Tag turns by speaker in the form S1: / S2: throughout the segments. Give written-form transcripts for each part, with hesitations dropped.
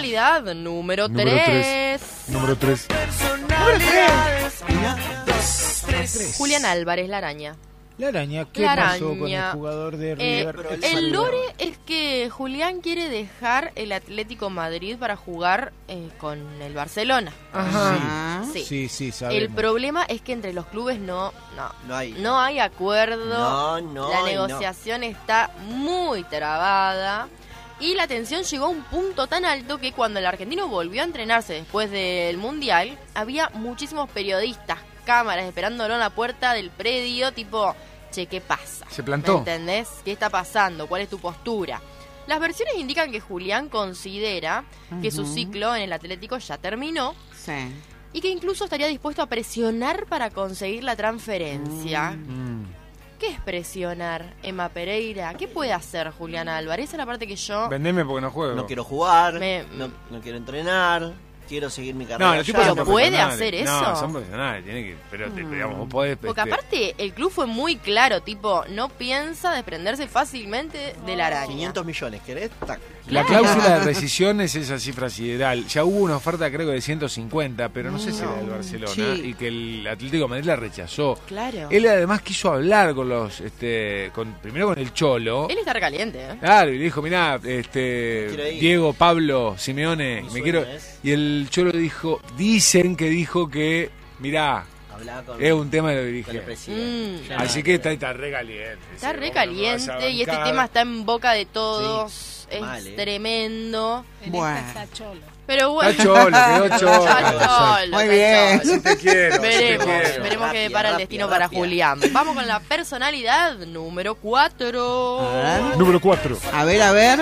S1: personalidad número 3.
S2: Número 3.
S1: Julián Álvarez, la araña.
S3: La araña, ¿qué
S1: La
S3: pasó con
S1: araña.
S3: el jugador de River?
S1: El lore es que Julián quiere dejar el Atlético Madrid para jugar con el Barcelona.
S4: Ajá.
S1: Sí.
S3: Sí, sabemos.
S1: El problema es que entre los clubes no
S4: No hay
S1: acuerdo.
S4: No,
S1: la negociación está muy trabada. Y la tensión llegó a un punto tan alto que cuando el argentino volvió a entrenarse después del Mundial, había muchísimos periodistas, cámaras esperándolo en la puerta del predio, tipo, che, ¿qué pasa?
S2: Se plantó.
S1: ¿Me entendés? ¿Qué está pasando? ¿Cuál es tu postura? Las versiones indican que Julián considera que su ciclo en el Atlético ya terminó
S4: Sí.
S1: y que incluso estaría dispuesto a presionar para conseguir la transferencia. ¿Qué es presionar, Emma Pereira? ¿Qué puede hacer Julián Álvarez? Esa es la parte que yo...
S2: Vendeme porque no juego.
S4: No quiero jugar,
S1: Me-
S4: no quiero entrenar, quiero seguir mi carrera.
S2: No, los tipos
S1: Pero
S2: son
S1: ¿puede
S2: profesionales.
S1: hacer eso?
S2: No, son profesionales, tienen que, pero digamos, vos podés...
S1: Porque aparte el club fue muy claro, tipo, no piensa desprenderse fácilmente de la araña.
S4: 500 millones, ¿querés? Tac.
S2: La
S1: Claro.
S2: cláusula de rescisión es esa cifra sideral. Ya hubo una oferta, creo, de 150, pero no sé si era del Barcelona,
S4: Sí.
S2: y que el Atlético de Madrid la rechazó.
S1: Claro.
S2: Él además quiso hablar con los, primero con el Cholo.
S1: Él está recaliente, ¿eh?
S2: Claro, y le dijo, mirá,
S4: Quiero ir.
S2: Diego, Pablo, Simeone,
S4: Mi
S2: me
S4: sueño
S2: quiero...
S4: es-
S2: Y el Cholo dicen que dijo que, mirá,
S4: Hablá con,
S2: es un tema de lo que
S4: con
S2: dije.
S4: el presidente.
S2: Así que está re caliente.
S1: Está
S2: sí,
S1: re
S2: vos no me vas a
S1: caliente y este
S2: bancar.
S1: tema está en boca de todos. Es
S4: mal,
S1: tremendo.
S4: Bueno.
S1: Pero bueno.
S2: Está Cholo, quedó Cholo.
S1: Está Cholo,
S4: Muy
S1: está
S4: bien.
S1: Cholo.
S2: Sí te quiero, sí te
S1: Veremos,
S2: quiero.
S1: veremos qué
S4: Rápida,
S1: depara el
S4: rápida,
S1: destino para
S4: rápida.
S1: Julián. Vamos con la personalidad número 4.
S4: A ver.
S2: Número 4.
S4: A ver.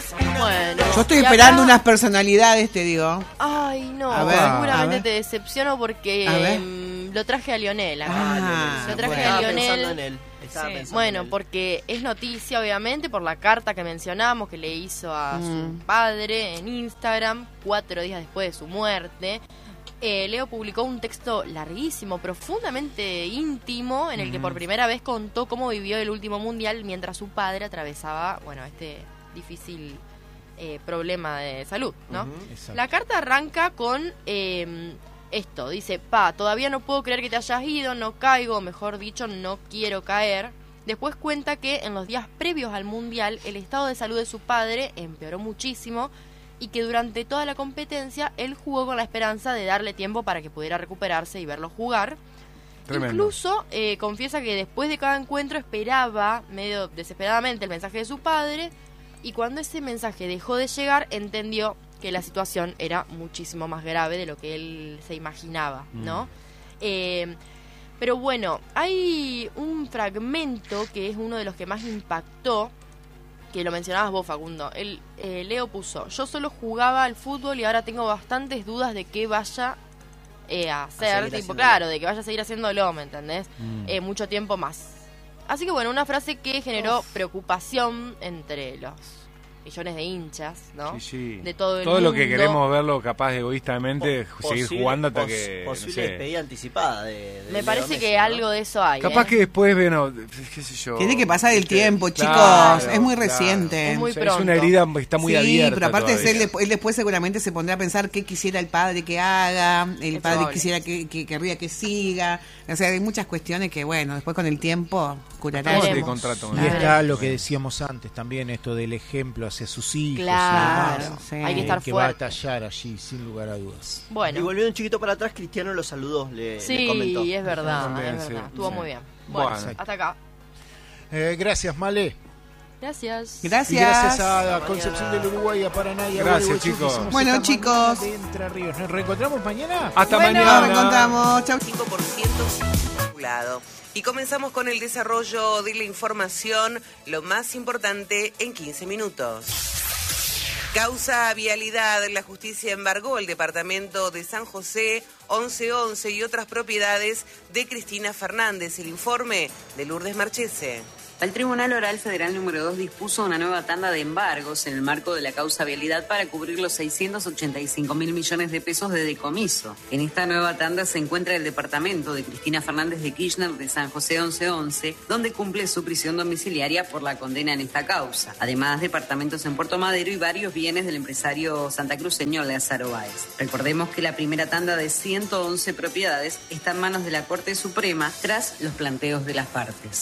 S1: Bueno.
S4: Yo estoy
S1: y
S4: esperando
S1: acá-
S4: unas personalidades, te digo.
S1: Ay, no,
S4: A ver,
S1: seguramente
S4: a ver.
S1: te decepciono porque
S4: A ver.
S1: lo traje a Lionel acá.
S4: Ah,
S1: lo traje
S4: bueno.
S1: a
S4: Estaba
S1: Lionel.
S4: pensando en él. Estaba pensando en
S1: Bueno,
S4: él.
S1: porque es noticia, obviamente, por la carta que mencionamos que le hizo a su padre en Instagram 4 días después de su muerte. Leo publicó un texto larguísimo, profundamente íntimo, en el que por primera vez contó cómo vivió el último mundial mientras su padre atravesaba, bueno, este difícil problema de salud, ¿no?
S3: Exacto.
S1: La carta arranca con esto, dice, todavía no puedo creer que te hayas ido, no caigo, mejor dicho, no quiero caer. Después cuenta que en los días previos al Mundial el estado de salud de su padre empeoró muchísimo y que durante toda la competencia él jugó con la esperanza de darle tiempo para que pudiera recuperarse y verlo jugar.
S2: Tremendo.
S1: Incluso confiesa que después de cada encuentro esperaba medio desesperadamente el mensaje de su padre y cuando ese mensaje dejó de llegar entendió que la situación era muchísimo más grave de lo que él se imaginaba, ¿no? Pero bueno, hay un fragmento que es uno de los que más impactó, que lo mencionabas vos, Facundo. Leo puso, yo solo jugaba al fútbol y ahora tengo bastantes dudas de qué vaya a hacer,
S4: seguir
S1: tipo,
S4: haciéndolo.
S1: claro, de que vaya a seguir haciéndolo, ¿me entendés? Mucho tiempo más. Así que bueno, una frase que generó preocupación entre los millones de hinchas, ¿no?
S2: Sí, sí.
S1: De todo el
S2: Todo lo que
S1: mundo.
S2: queremos verlo capaz egoístamente, seguir
S4: Posible-
S2: jugando hasta
S4: pos-
S2: que... no
S4: Posible
S2: sé.
S4: despedida anticipada de
S1: Me
S4: Leo
S1: parece
S4: Messi,
S1: que
S4: ¿no?
S1: algo de eso hay.
S2: Capaz
S1: ¿eh?
S2: que después, bueno, qué sé yo.
S4: Tiene que pasar el
S2: ¿viste?
S4: tiempo,
S2: Claro,
S4: chicos. Es muy
S2: claro.
S4: reciente.
S1: Es muy
S2: O sea, es una
S1: pronto.
S2: herida que está muy
S4: sí,
S2: abierta
S4: pero aparte
S2: todavía.
S4: él después seguramente se pondrá a pensar qué quisiera el padre que haga, el
S1: Es
S4: padre
S1: probable.
S4: quisiera que querría que siga. O sea, hay muchas cuestiones que, bueno, después con el tiempo curarán.
S2: ¿Cómo te
S1: Veremos.
S2: contrato?
S3: Y está lo que decíamos antes también, esto del ejemplo hacia sus hijos.
S1: Claro,
S3: y demás,
S4: sí.
S1: hay que estar
S3: que va a
S1: fuerte.
S3: tallar allí, sin lugar a dudas.
S4: Y
S1: Bueno,
S4: volviendo un chiquito para atrás, Cristiano lo saludó, le
S1: sí,
S4: comentó.
S1: es verdad,
S2: También,
S1: es
S2: sí,
S1: verdad. Estuvo
S2: sí.
S1: muy bien. Bueno,
S2: Bueno.
S1: hasta acá.
S3: Gracias, Male.
S1: Gracias.
S4: Gracias.
S3: Y gracias a Concepción del Uruguay, a Paraná y a
S2: Gracias,
S3: Gualeguaychú, que
S2: chicos.
S3: hicimos
S4: Bueno,
S3: esta
S4: chicos.
S3: mañana de Entre Ríos. Nos reencontramos mañana.
S2: Hasta
S1: Bueno,
S4: Nos
S2: mañana.
S4: reencontramos. Chau.
S5: 5% circulado. Y comenzamos con el desarrollo de la información, lo más importante en 15 minutos. Causa vialidad, la justicia embargó el departamento de San José, 1111 y otras propiedades de Cristina Fernández. El informe de Lourdes Marchese.
S6: El Tribunal Oral Federal número 2 dispuso una nueva tanda de embargos en el marco de la causa vialidad para cubrir los 685.000 millones de pesos de decomiso. En esta nueva tanda se encuentra el departamento de Cristina Fernández de Kirchner de San José 1111, donde cumple su prisión domiciliaria por la condena en esta causa. Además, departamentos en Puerto Madero y varios bienes del empresario santacruceño Lázaro Báez. Recordemos que la primera tanda de 111 propiedades está en manos de la Corte Suprema tras los planteos de las partes.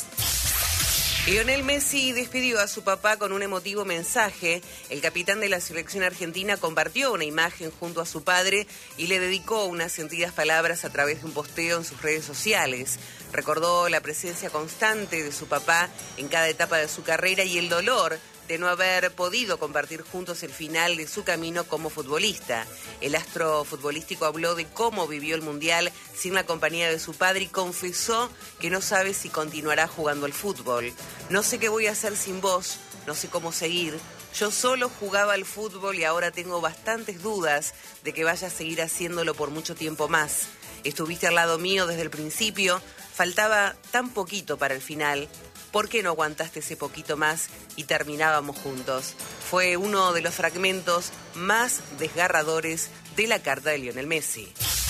S5: Lionel Messi despidió a su papá con un emotivo mensaje. El capitán de la selección argentina compartió una imagen junto a su padre y le dedicó unas sentidas palabras a través de un posteo en sus redes sociales. Recordó la presencia constante de su papá en cada etapa de su carrera y el dolor de no haber podido compartir juntos el final de su camino como futbolista. El astro futbolístico habló de cómo vivió el Mundial sin la compañía de su padre y confesó que no sabe si continuará jugando al fútbol. No sé qué voy a hacer sin vos, no sé cómo seguir. Yo solo jugaba al fútbol y ahora tengo bastantes dudas de que vaya a seguir haciéndolo por mucho tiempo más. Estuviste al lado mío desde el principio, faltaba tan poquito para el final. ¿Por qué no aguantaste ese poquito más y terminábamos juntos? Fue uno de los fragmentos más desgarradores de la carta de Lionel Messi.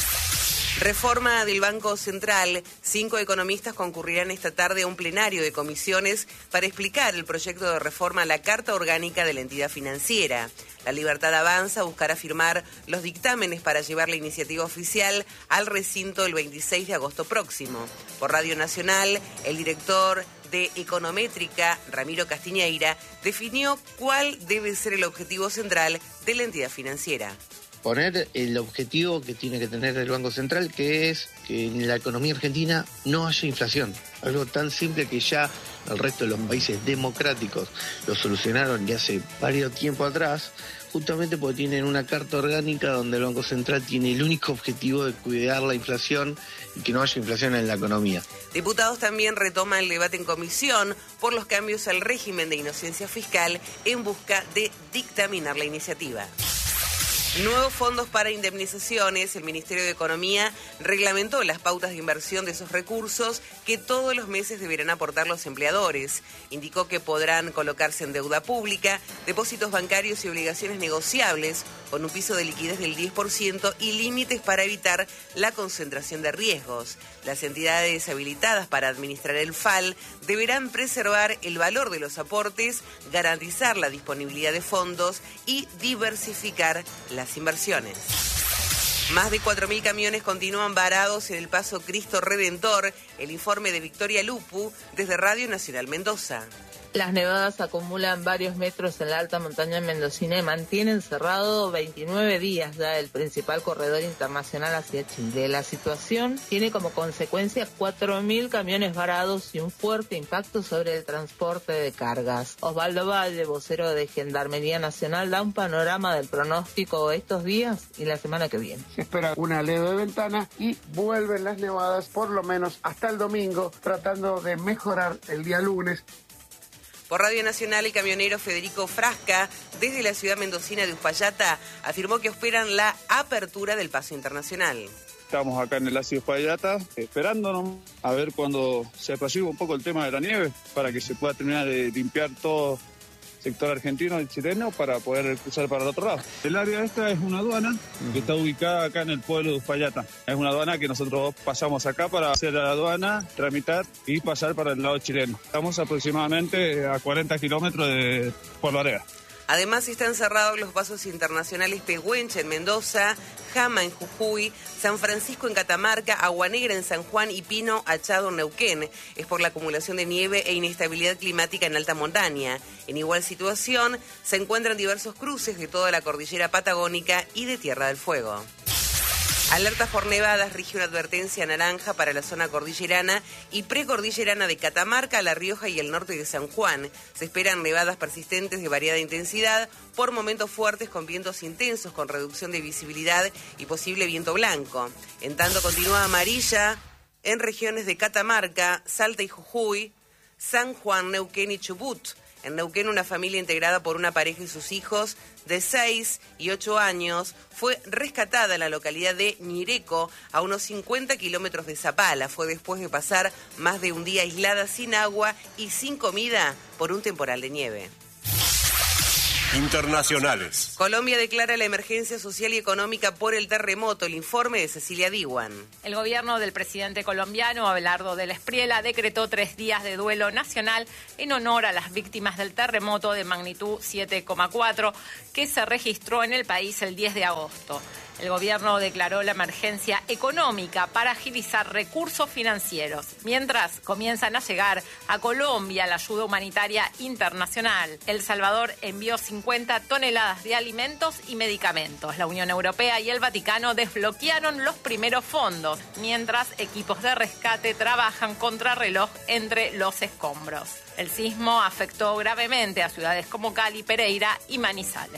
S5: Reforma del Banco Central. 5 economistas concurrirán esta tarde a un plenario de comisiones para explicar el proyecto de reforma a la Carta Orgánica de la entidad financiera. La Libertad Avanza buscará firmar los dictámenes para llevar la iniciativa oficial al recinto el 26 de agosto próximo. Por Radio Nacional, el director de Econométrica, Ramiro Castiñeira, definió cuál debe ser el objetivo central de la entidad financiera.
S7: Poner el objetivo que tiene que tener el Banco Central, que es que en la economía argentina no haya inflación. Algo tan simple que ya el resto de los países democráticos lo solucionaron ya hace varios tiempo atrás, justamente porque tienen una carta orgánica donde el Banco Central tiene el único objetivo de cuidar la inflación y que no haya inflación en la economía.
S5: Diputados también retoman el debate en comisión por los cambios al régimen de inocencia fiscal en busca de dictaminar la iniciativa. Nuevos fondos para indemnizaciones. El Ministerio de Economía reglamentó las pautas de inversión de esos recursos que todos los meses deberán aportar los empleadores. Indicó que podrán colocarse en deuda pública, depósitos bancarios y obligaciones negociables con un piso de liquidez del 10% y límites para evitar la concentración de riesgos. Las entidades habilitadas para administrar el FAL deberán preservar el valor de los aportes, garantizar la disponibilidad de fondos y diversificar las inversiones. Más de 4.000 camiones continúan varados en el paso Cristo Redentor. El informe de Victoria Lupu desde Radio Nacional Mendoza.
S8: Las nevadas acumulan varios metros en la alta montaña mendocina y mantienen cerrado 29 días ya el principal corredor internacional hacia Chile. La situación tiene como consecuencia 4.000 camiones varados y un fuerte impacto sobre el transporte de cargas. Osvaldo Valle, vocero de Gendarmería Nacional, da un panorama del pronóstico estos días y la semana que viene.
S9: Se espera una leve ventana y vuelven las nevadas por lo menos hasta el domingo, tratando de mejorar el día lunes.
S5: Por Radio Nacional, el camionero Federico Frasca, desde la ciudad mendocina de Uspallata, afirmó que esperan la apertura del paso internacional.
S10: Estamos acá en el ácido Uspallata esperándonos a ver cuando se apacigua un poco el tema de la nieve para que se pueda terminar de limpiar todo el sector argentino y chileno para poder cruzar para el otro lado. El área esta es una aduana que está ubicada acá en el pueblo de Uspallata. Es una aduana que nosotros pasamos acá para hacer la aduana, tramitar y pasar para el lado chileno. Estamos aproximadamente a 40 kilómetros de Puerto Arega.
S5: Además están cerrados los pasos internacionales Pehuenche en Mendoza, Jama en Jujuy, San Francisco en Catamarca, Agua Negra en San Juan y Pino Achado en Neuquén. Es por la acumulación de nieve e inestabilidad climática en alta montaña. En igual situación se encuentran diversos cruces de toda la cordillera patagónica y de Tierra del Fuego. Alerta por nevadas, rige una advertencia naranja para la zona cordillerana y precordillerana de Catamarca, La Rioja y el norte de San Juan. Se esperan nevadas persistentes de variada intensidad, por momentos fuertes con vientos intensos, con reducción de visibilidad y posible viento blanco. En tanto, continúa amarilla en regiones de Catamarca, Salta y Jujuy, San Juan, Neuquén y Chubut. En Neuquén, una familia integrada por una pareja y sus hijos de 6 y 8 años fue rescatada en la localidad de Ñireco, a unos 50 kilómetros de Zapala. Fue después de pasar más de un día aislada sin agua y sin comida por un temporal de nieve.
S11: Internacionales.
S5: Colombia declara la emergencia social y económica por el terremoto. El informe de Cecilia Diwan.
S12: El gobierno del presidente colombiano, Abelardo del Espriella, decretó 3 días de duelo nacional en honor a las víctimas del terremoto de magnitud 7,4 que se registró en el país el 10 de agosto. El gobierno declaró la emergencia económica para agilizar recursos financieros, mientras comienzan a llegar a Colombia la ayuda humanitaria internacional. El Salvador envió 50 toneladas de alimentos y medicamentos. La Unión Europea y el Vaticano desbloquearon los primeros fondos, mientras equipos de rescate trabajan contrarreloj entre los escombros. El sismo afectó gravemente a ciudades como Cali, Pereira y Manizales.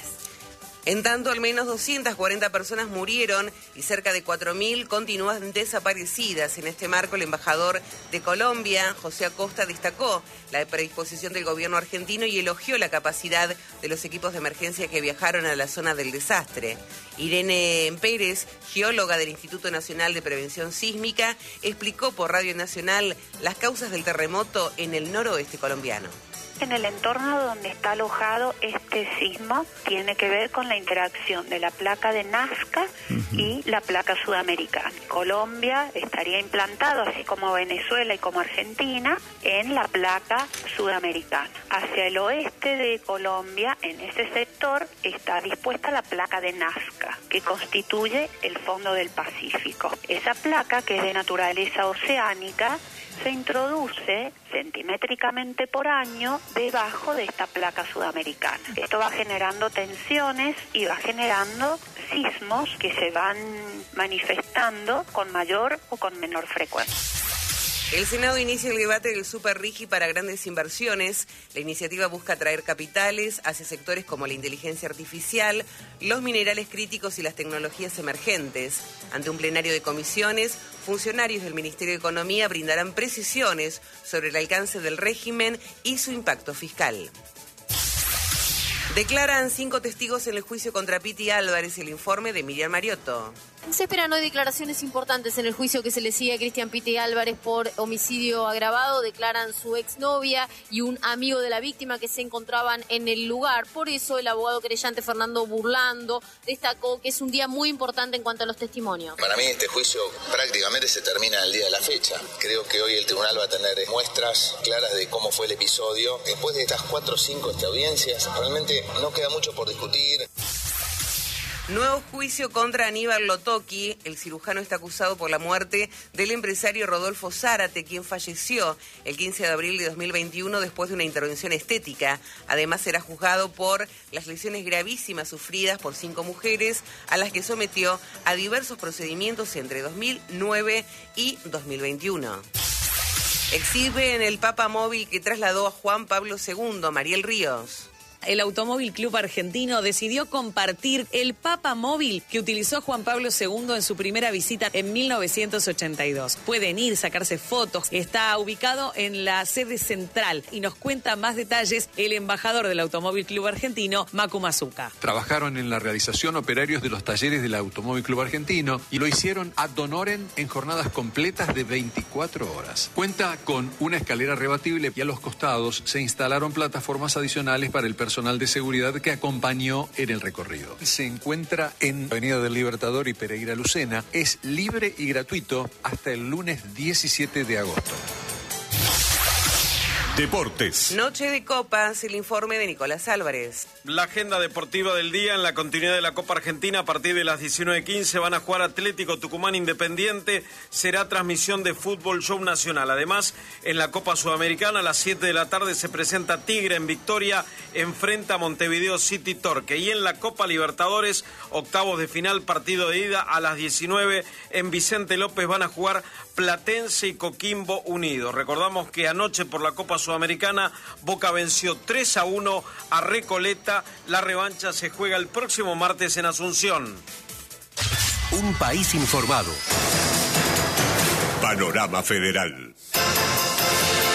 S5: En tanto, al menos 240 personas murieron y cerca de 4.000 continúan desaparecidas. En este marco, el embajador de Colombia, José Acosta, destacó la predisposición del gobierno argentino y elogió la capacidad de los equipos de emergencia que viajaron a la zona del desastre. Irene Pérez, geóloga del Instituto Nacional de Prevención Sísmica, explicó por Radio Nacional las causas del terremoto en el noroeste colombiano.
S13: En el entorno donde está alojado este sismo tiene que ver con la interacción de la placa de Nazca y la placa sudamericana. Colombia estaría implantado, así como Venezuela y como Argentina, en la placa sudamericana. Hacia el oeste de Colombia, en ese sector, está dispuesta la placa de Nazca, que constituye el fondo del Pacífico. Esa placa, que es de naturaleza oceánica, se introduce centimétricamente por año debajo de esta placa sudamericana. Esto va generando tensiones y va generando sismos que se van manifestando con mayor o con menor frecuencia.
S5: El Senado inicia el debate del Super RIGI para grandes inversiones. La iniciativa busca atraer capitales hacia sectores como la inteligencia artificial, los minerales críticos y las tecnologías emergentes. Ante un plenario de comisiones, funcionarios del Ministerio de Economía brindarán precisiones sobre el alcance del régimen y su impacto fiscal. Declaran 5 testigos en el juicio contra Piti Álvarez. El informe de Miriam Mariotto.
S14: Se esperan hoy declaraciones importantes en el juicio que se le sigue a Cristian Piti Álvarez por homicidio agravado. Declaran su exnovia y un amigo de la víctima que se encontraban en el lugar. Por eso el abogado querellante Fernando Burlando destacó que es un día muy importante en cuanto a los testimonios.
S15: Para mí este juicio prácticamente se termina el día de la fecha. Creo que hoy el tribunal va a tener muestras claras de cómo fue el episodio. Después de estas 4 o 5 audiencias, realmente no queda mucho por discutir.
S5: Nuevo juicio contra Aníbal Lotoki. El cirujano está acusado por la muerte del empresario Rodolfo Zárate, quien falleció el 15 de abril de 2021 después de una intervención estética. Además, será juzgado por las lesiones gravísimas sufridas por 5 mujeres a las que sometió a diversos procedimientos entre 2009 y 2021. Exhiben el Papa Móvil que trasladó a Juan Pablo II. Mariel Ríos.
S16: El Automóvil Club Argentino decidió compartir el Papa Móvil que utilizó Juan Pablo II en su primera visita en 1982. Pueden ir, sacarse fotos. Está ubicado en la sede central y nos cuenta más detalles el embajador del Automóvil Club Argentino, Macu Mazuca.
S17: Trabajaron en la realización operarios de los talleres del Automóvil Club Argentino y lo hicieron ad honorem en jornadas completas de 24 horas. Cuenta con una escalera rebatible y a los costados se instalaron plataformas adicionales para el personal de seguridad que acompañó en el recorrido. Se encuentra en Avenida del Libertador y Pereira Lucena. Es libre y gratuito hasta el lunes 17 de agosto.
S11: Deportes.
S5: Noche de copas, el informe de Nicolás Álvarez.
S18: La agenda deportiva del día en la continuidad de la Copa Argentina a partir de las 19:15 van a jugar Atlético Tucumán Independiente. Será transmisión de Fútbol Show Nacional. Además, en la Copa Sudamericana a las 7 de la tarde se presenta Tigre en Victoria, enfrenta a Montevideo City Torque. Y en la Copa Libertadores, octavos de final, partido de ida a las 19 en Vicente López van a jugar Platense y Coquimbo Unidos. Recordamos que anoche por la Copa Sudamericana Boca venció 3-1 a Recoleta. La revancha se juega el próximo martes en Asunción.
S11: Un país informado. Panorama Federal.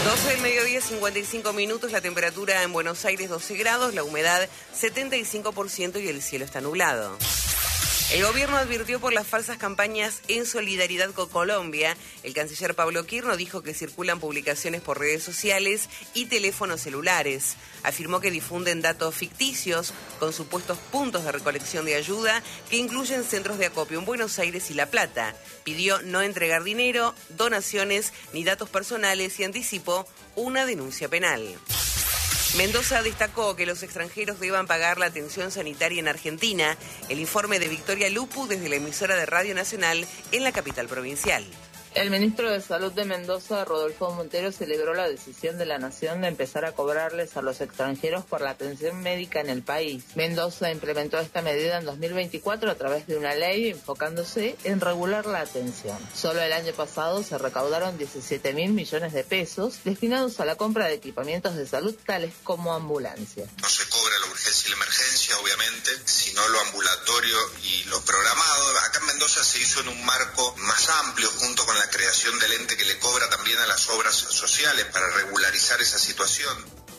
S5: 12 del mediodía, 55 minutos, la temperatura en Buenos Aires 12 grados, la humedad 75% y el cielo está nublado. El gobierno advirtió por las falsas campañas en solidaridad con Colombia. El canciller Pablo Quirno dijo que circulan publicaciones por redes sociales y teléfonos celulares. Afirmó que difunden datos ficticios con supuestos puntos de recolección de ayuda que incluyen centros de acopio en Buenos Aires y La Plata. Pidió no entregar dinero, donaciones ni datos personales y anticipó una denuncia penal. Mendoza destacó que los extranjeros deban pagar la atención sanitaria en Argentina. El informe de Victoria Lupu desde la emisora de Radio Nacional en la capital provincial.
S8: El ministro de Salud de Mendoza, Rodolfo Montero, celebró la decisión de la Nación de empezar a cobrarles a los extranjeros por la atención médica en el país. Mendoza implementó esta medida en 2024 a través de una ley enfocándose en regular la atención. Solo el año pasado se recaudaron 17.000 millones de pesos destinados a la compra de equipamientos de salud tales como ambulancias.
S15: No se cobra la urgencia y la emergencia, obviamente, sino lo ambulatorio y lo programado. Acá en Mendoza se hizo en un marco más amplio junto con la creación del ente que le cobra también a las obras sociales para regularizar esa situación.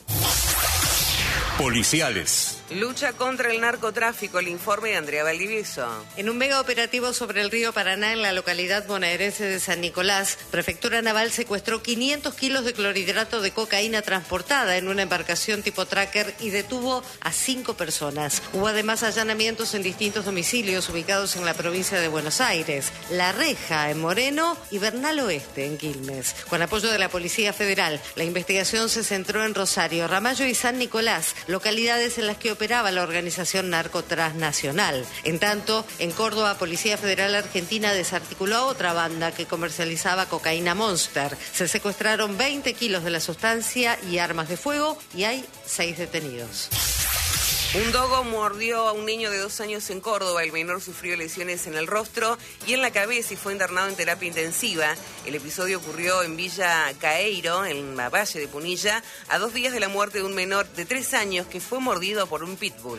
S11: Policiales.
S5: Lucha contra el narcotráfico, el informe de Andrea Valdivieso.
S19: En un mega operativo sobre el río Paraná en la localidad bonaerense de San Nicolás, Prefectura Naval secuestró 500 kilos de clorhidrato de cocaína transportada en una embarcación tipo tracker y detuvo a 5 personas. Hubo además allanamientos en distintos domicilios ubicados en la provincia de Buenos Aires, La Reja en Moreno y Bernal Oeste en Quilmes. Con apoyo de la Policía Federal, la investigación se centró en Rosario, Ramallo y San Nicolás, localidades en las que operaba la organización narcotransnacional. En tanto, en Córdoba, Policía Federal Argentina desarticuló a otra banda que comercializaba cocaína Monster. Se secuestraron 20 kilos de la sustancia y armas de fuego y hay 6 detenidos.
S5: Un dogo mordió a un niño de 2 años en Córdoba. El menor sufrió lesiones en el rostro y en la cabeza y fue internado en terapia intensiva. El episodio ocurrió en Villa Caeiro, en la Valle de Punilla, a 2 días de la muerte de un menor de 3 años que fue mordido por un pitbull.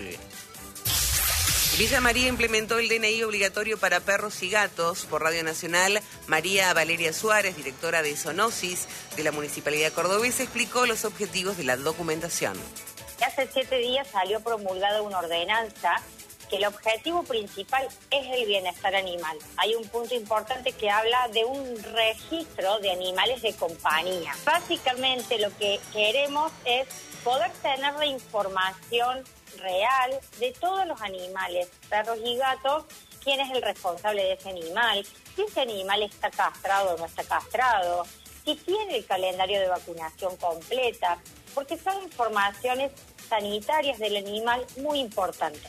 S5: Villa María implementó el DNI obligatorio para perros y gatos. Por Radio Nacional, María Valeria Suárez, directora de Zoonosis de la Municipalidad Cordobesa, explicó los objetivos de la documentación.
S20: Hace 7 días salió promulgada una ordenanza que el objetivo principal es el bienestar animal. Hay un punto importante que habla de un registro de animales de compañía. Básicamente lo que queremos es poder tener la información real de todos los animales, perros y gatos, quién es el responsable de ese animal, si ese animal está castrado o no está castrado, si tiene el calendario de vacunación completa, porque son informaciones sanitarias del animal muy importantes.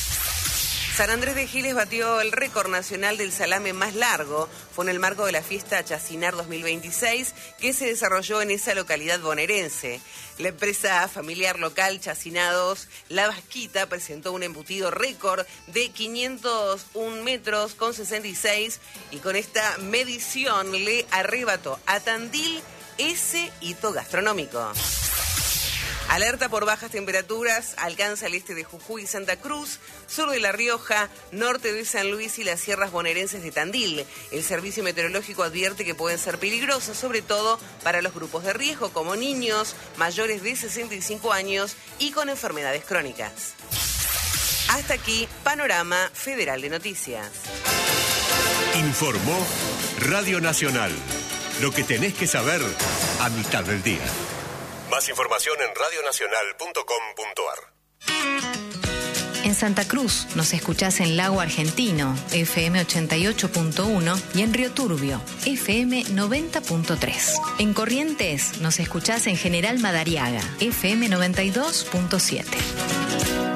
S5: San Andrés de Giles batió el récord nacional del salame más largo. Fue en el marco de la fiesta Chacinar 2026 que se desarrolló en esa localidad bonaerense. La empresa familiar local Chacinados La Vasquita presentó un embutido récord de 501 metros con 66 y con esta medición le arrebató a Tandil ese hito gastronómico. Alerta por bajas temperaturas, alcanza el este de Jujuy y Santa Cruz, sur de La Rioja, norte de San Luis y las sierras bonaerenses de Tandil. El servicio meteorológico advierte que pueden ser peligrosas, sobre todo para los grupos de riesgo como niños, mayores de 65 años y con enfermedades crónicas. Hasta aquí, Panorama Federal de Noticias.
S11: Informó Radio Nacional. Lo que tenés que saber a mitad del día. Más información en radionacional.com.ar.
S21: En Santa Cruz nos escuchás en Lago Argentino, FM 88.1 y en Río Turbio, FM 90.3. En Corrientes nos escuchás en General Madariaga, FM 92.7.